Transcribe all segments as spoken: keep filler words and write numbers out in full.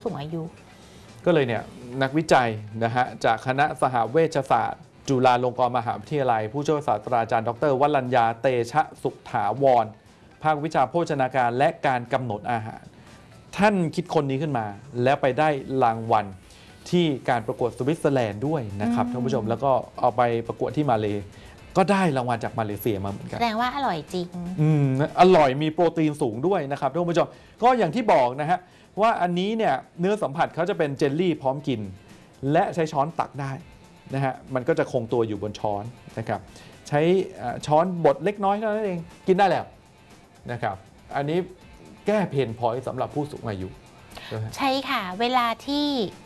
สูงอายุก็เลยเนี่ยนักวิจัยนะฮะจากคณะสหเวชศาสตร์จุฬาลงกรณ์มหาวิทยาลัยผู้ช่วยศาสตราจารย์ดรวรัญญาเตชะสุขถาวรภาควิชาโภชนาการและการกำหนดอาหารท่านคิดคนนี้ขึ้นมาแล้วไปได้รางวัลที่การประกวดสวิตเซอร์แลนด์ด้วยนะครับท่านผู้ชมแล้วก็เอาไปประกวดที่มาเลก็ได้รางวัลจากมาเลเซียมาเหมือนกันแสดงว่าอร่อยจริงอืมอร่อยมีโปรตีนสูงด้วยนะครับท่านผู้ชมก็อย่างที่บอกนะฮะว่าอันนี้เนี่ยเนื้อสัมผัสเขาจะเป็นเจลลี่พร้อมกินและใช้ช้อนตักได้นะฮะมันก็จะคงตัวอยู่บนช้อนนะครับใช้ช้อนบดเล็กน้อยเท่านั้นเองกินได้แล้วนะครับอันนี้แก้เพนพอยต์สำหรับผู้สูงอายุใช่ค่ะเวลาที่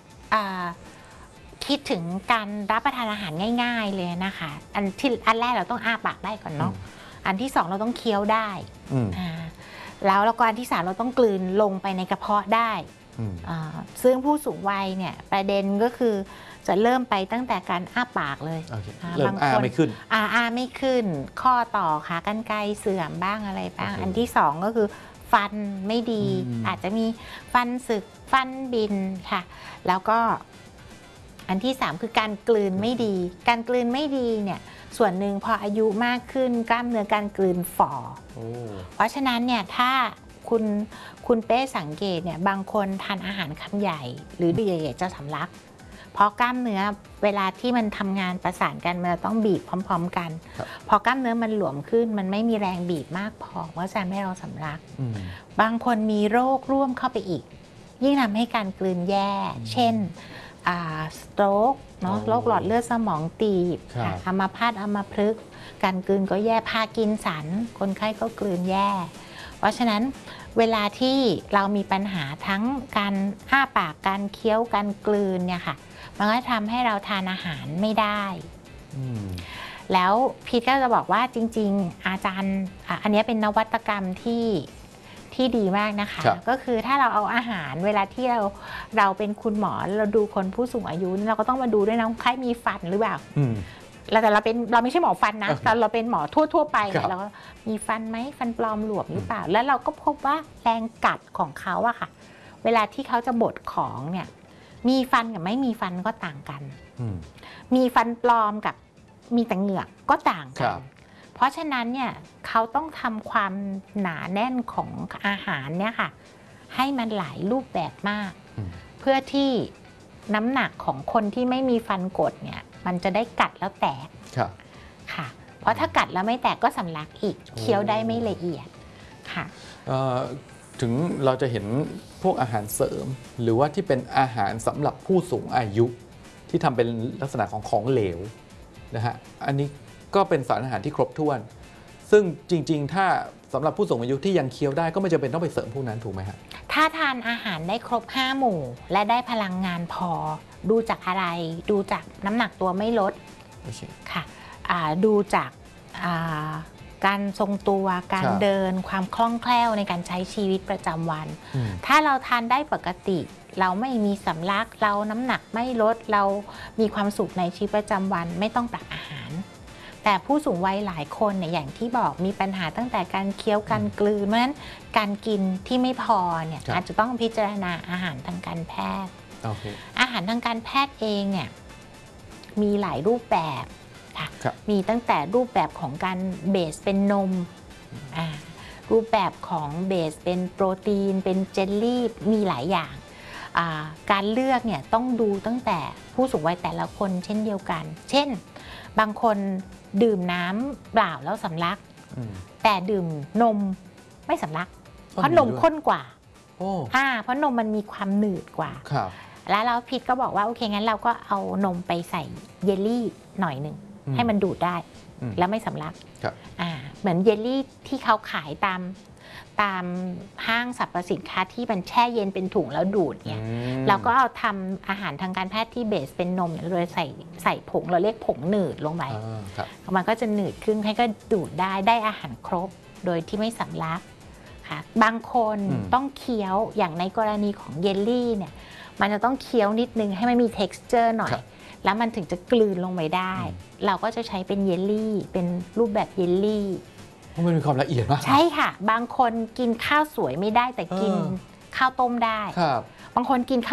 คิดถึงการรับประทานอาหารง่ายๆเลยนะคะอันที่อันแรกเราต้องอ้าปากได้ก่อนเนาะอันที่สองเราต้องเคี้ยวได้แล้วแล้วก็อันที่สามเราต้องกลืนลงไปในกระเพาะได้ซึ่งผู้สูงวัยเนี่ยประเด็นก็คือจะเริ่มไปตั้งแต่การอ้าปากเลยเริ่มอ้าไม่ขึ้นอ้าอ้าไม่ขึ้นข้อต่อขากรรไกรเสื่อมบ้างอะไรบ้างอันที่สองก็คือฟันไม่ดีอาจจะมีฟันสึกฟันบินค่ะแล้วก็อันที่สามคือการกลืนไม่ดีการกลืนไม่ดีเนี่ยส่วนหนึ่งพออายุมากขึ้นกล้ามเนื้อการกลืนฝ่อเพราะฉะนั้นเนี่ยถ้าคุณคุณเป้สังเกตเนี่ยบางคนทานอาหารคำใหญ่หรือใหญ่ๆจะสำลักเพราะกล้ามเนื้อเวลาที่มันทำงานประสานกันมันต้องบีบพร้อมๆกันพอกล้ามเนื้อมันหลวมขึ้นมันไม่มีแรงบีบมากพอก็จะไม่เราสำลักบางคนมีโรคร่วมเข้าไปอีกยิ่งทำให้การกลืนแย่เช่นสโตรกเนาะโรคหลอดเลือดสมองตีบอัมพาตอัมพฤกษ์การกลืนก็แย่พาร์กินสันคนไข้ก็กลืนแย่เพราะฉะนั้นเวลาที่เรามีปัญหาทั้งการอ้าปากการเคี้ยวการกลืนเนี่ยค่ะมันก็ทำให้เราทานอาหารไม่ได้แล้วพีทก็จะบอกว่าจริงๆอาจารย์อันนี้เป็นนวัตกรรมที่ที่ดีมากนะคะก็คือถ้าเราเอาอาหารเวลาที่เราเราเป็นคุณหมอเราดูคนผู้สูงอายุเราก็ต้องมาดูด้วยนะใครมีฟันหรือเปล่าแต่เราเป็นเราไม่ใช่หมอฟันนะแต่เราเป็นหมอทั่วๆไปเราก็มีฟันไหมฟันปลอมหลวมหรือเปล่าแล้วเราก็พบว่าแรงกัดของเขาอะค่ะเวลาที่เขาจะบดของเนี่ยมีฟันกับไม่มีฟันก็ต่างกันมีฟันปลอมกับมีแต่เหงือกก็ต่างกันเพราะฉะนั้นเนี่ยเขาต้องทำความหนาแน่นของอาหารเนี่ยค่ะให้มันหลายรูปแบบมากเพื่อที่น้ำหนักของคนที่ไม่มีฟันกดเนี่ยมันจะได้กัดแล้วแตกค่ะเพราะถ้ากัดแล้วไม่แตกก็สำลักอีกเคี้ยวได้ไม่ละเอียดค่ะถึงเราจะเห็นพวกอาหารเสริมหรือว่าที่เป็นอาหารสำหรับผู้สูงอายุที่ทำเป็นลักษณะของของเหลวนะฮะอันนี้ก็เป็นสารอาหารที่ครบถ้วนซึ่งจริงๆถ้าสำหรับผู้สูงอายุที่ยังเคี้ยวได้ก็ไม่จำเป็นต้องไปเสริมพวกนั้นถูกไหมครับถ้าทานอาหารได้ครบห้าหมู่และได้พลังงานพอดูจากอะไรดูจากน้ำหนักตัวไม่ลด okay. ค่ะดูจากการทรงตัวการเดินความคล่องแคล่วในการใช้ชีวิตประจำวันถ้าเราทานได้ปกติเราไม่มีสำลักเราน้ำหนักไม่ลดเรามีความสุขในชีวิตประจำวันไม่ต้องปรับอาหารแต่ผู้สูงวัยหลายคนเนี่ยอย่างที่บอกมีปัญหาตั้งแต่การเคี้ยวการกลืนเพราะฉะนั้นการกินที่ไม่พอเนี่ยอาจจะต้องพิจารณาอาหารทางการแพทย์ okay. อาหารทางการแพทย์เองเนี่ยมีหลายรูปแบบค่ะมีตั้งแต่รูปแบบของการเบสเป็นนมรูปแบบของเบสเป็นโปรตีนเป็นเจลลี่มีหลายอย่างการเลือกเนี่ยต้องดูตั้งแต่ผู้สูงวัยแต่ละคนเช่นเดียวกันเช่นบางคนดื่มน้ำเปล่าแล้วสำลักแต่ดื่มนมไม่สำลักเพราะนมข้นกว่าเพราะนมมันมีความหนืดกว่าแล้วเราพิษก็บอกว่าโอเคงั้นเราก็เอานมไปใส่เยลลี่หน่อยหนึ่งให้มันดูดได้แล้วไม่สำลักเหมือนเยลลี่ที่เขาขายตามตามห้างสรรพสินค้าที่มันแช่เย็นเป็นถุงแล้วดูดเนี่ยเราก็เอาทำอาหารทางการแพทย์ที่เบสเป็นนมโดยใส่ใส่ผงเราเรียกผงหนืดลงไปมันก็จะหนืดขึ้นให้ก็ดูดได้ได้อาหารครบโดยที่ไม่สำลักค่ะบางคนต้องเคี้ยวอย่างในกรณีของเยลลี่เนี่ยมันจะต้องเคี้ยวนิดนึงให้มันมี texture หน่อยแล้วมันถึงจะกลืนลงไปได้เราก็จะใช้เป็นเยลลี่เป็นรูปแบบเยลลี่มันมีความละเอียดมากใช่ค่ะบางคนกินข้าวสวยไม่ได้แต่กินข้าวต้มได้บางคนกิน